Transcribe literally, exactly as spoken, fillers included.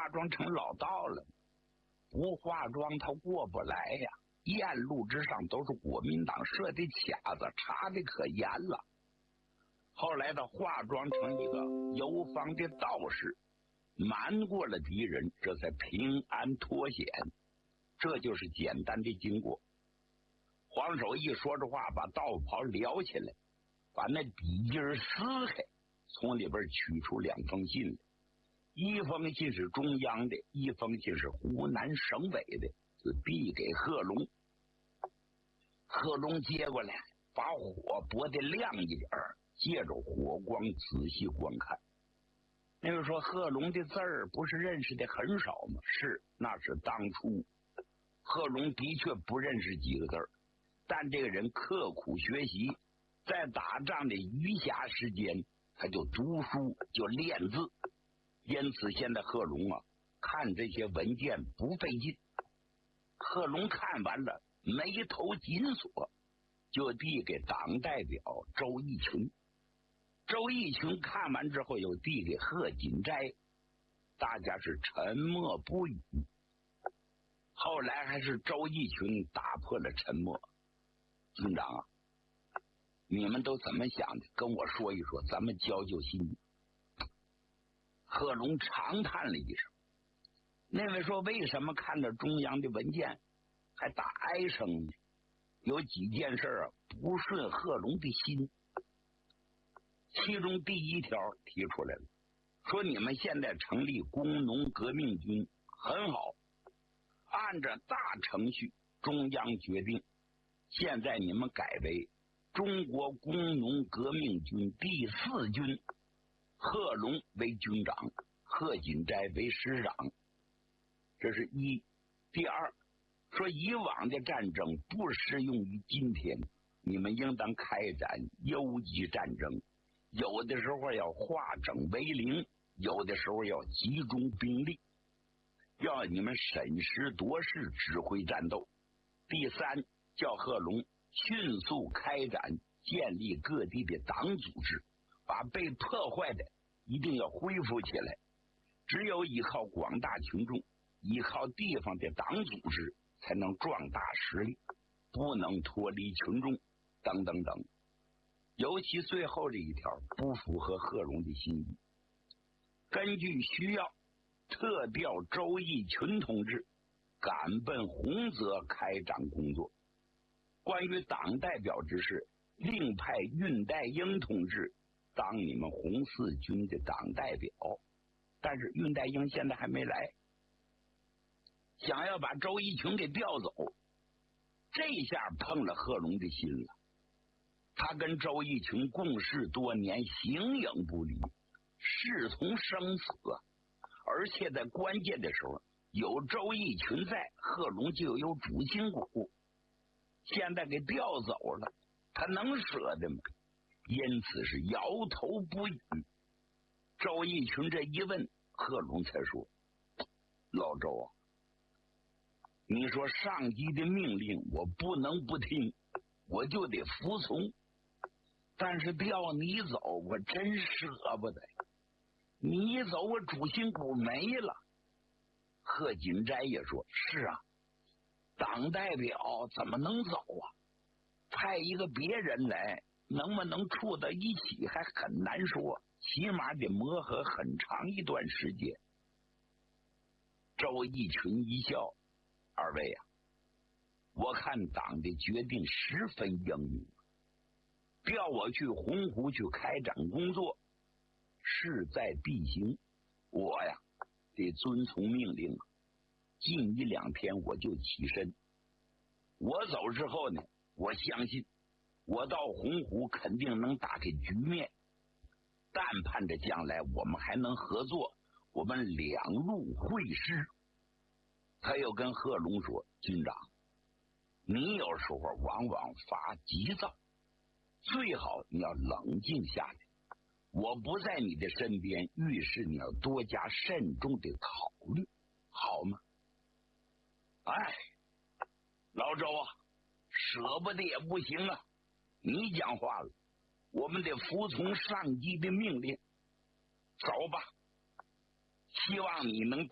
化妆成老道了，不化妆他过不来呀。沿路之上都是国民党设的卡子，查的可严了。后来他化妆成一个游方的道士，瞒过了敌人，这才平安脱险。这就是简单的经过。黄守义说着话，把道袍撩起来，把那底襟撕开，从里边取出两封信来。一封信是中央的，一封信是湖南省委的，就递给贺龙。贺龙接过来，把火拨得亮一点，借着火光仔细观看。那个说贺龙的字儿不是认识的很少吗？是，那是当初贺龙的确不认识几个字儿，但这个人刻苦学习，在打仗的余暇时间，他就读书就练字，因此现在贺龙啊看这些文件不费劲。贺龙看完了，眉头紧锁，就递给党代表周逸群。周逸群看完之后又递给贺锦斋，大家是沉默不语。后来还是周逸群打破了沉默。军长啊，你们都怎么想的？跟我说一说，咱们交交心。贺龙长叹了一声。那位说，为什么看到中央的文件还打哀声呢？有几件事啊不顺贺龙的心。其中第一条提出来了，说你们现在成立工农革命军很好，按照大程序，中央决定，现在你们改为中国工农革命军第四军，贺龙为军长，贺锦斋为师长。这是一。第二，说以往的战争不适用于今天，你们应当开展游击战争，有的时候要化整为零，有的时候要集中兵力，要你们审时度势指挥战斗。第三，叫贺龙迅速开展建立各地的党组织，把被破坏的一定要恢复起来。只有依靠广大群众，依靠地方的党组织，才能壮大实力，不能脱离群众，等等等。尤其最后这一条不符合贺龙的心意。根据需要，特调周逸群同志赶奔洪泽开展工作。关于党代表之事，另派恽代英同志当你们红四军的党代表。但是恽代英现在还没来，想要把周逸群给调走，这下碰了贺龙的心了。他跟周逸群共事多年，形影不离，视同生死，而且在关键的时候有周逸群在，贺龙就有主心骨。现在给调走了，他能舍得吗？因此是摇头不语。周逸群这一问，贺龙才说：老周啊，你说上级的命令我不能不听，我就得服从，但是调你走我真舍不得，你一走我主心骨没了。贺锦斋也说：是啊，党代表怎么能走啊？派一个别人来，能不能处到一起还很难说，起码得磨合很长一段时间。周逸群一笑：二位啊，我看党的决定十分英明，调我去洪湖去开展工作，势在必行，我呀得遵从命令。近一两天我就起身。我走之后呢，我相信我到洪湖肯定能打开局面，但盼着将来我们还能合作，我们两路会师。他又跟贺龙说：军长，你有时候往往发急躁，最好你要冷静下来，我不在你的身边，遇事你要多加慎重的考虑，好吗？哎，老周啊，舍不得也不行啊，你讲话了，我们得服从上级的命令。走吧，希望你能